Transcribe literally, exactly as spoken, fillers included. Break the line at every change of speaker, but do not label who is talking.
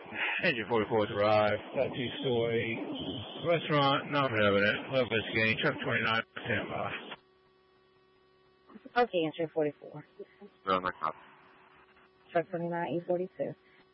Engine forty-four to arrive. That two-story restaurant, not prohibited. Love Whiskey, truck twenty-nine, stand by.
Okay, entry forty-four.
No, not copy.
Truck twenty-nine, E forty-two.